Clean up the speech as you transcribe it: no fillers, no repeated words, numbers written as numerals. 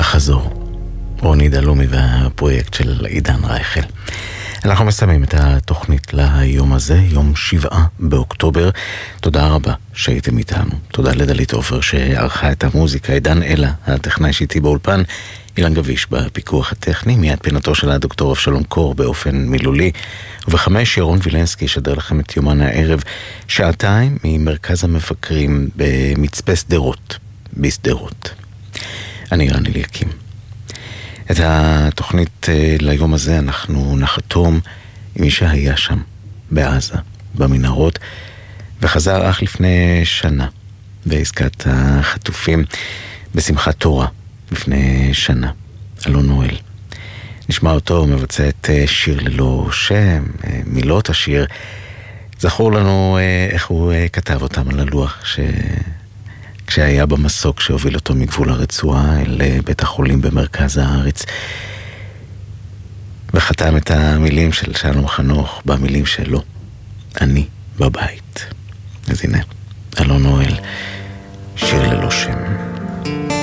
לחזור. רוני דלומי והפרויקט של עידן רייכל. אנחנו מסיימים את התוכנית ליום הזה, יום 7 באוקטובר. תודה רבה שהייתם איתנו. תודה לדלית עופר שערכה את המוזיקה, עידן אלה, הטכנאי שאיתי באולפן, אילן גביש בפיקוח הטכני, מיד פינתו של הדוקטור אבשלום קור באופן מילולי, וב-5 ירון וילנסקי ישדר לכם את יומן הערב, שעתיים ממרכז המפקרים במצפה שדרות, בשדרות. אני רני ליקים. את התוכנית ליום הזה אנחנו נחתום עם מי שהיה שם, בעזה, במנהרות, וחזר אך לפני שנה, בעסקת החטופים, בשמחת תורה, לפני שנה, אלון נואל. נשמע אותו מבצע את שיר ללא שם, מילות השיר. זכור לנו איך הוא כתב אותם על הלוח כשהיה במסוק שהוביל אותו מגבול הרצועה אל בית החולים במרכז הארץ, וחתם את המילים של שלום חנוך במילים שלו, אני בבית. אז הנה, אלון נואל, שיר ללא שם.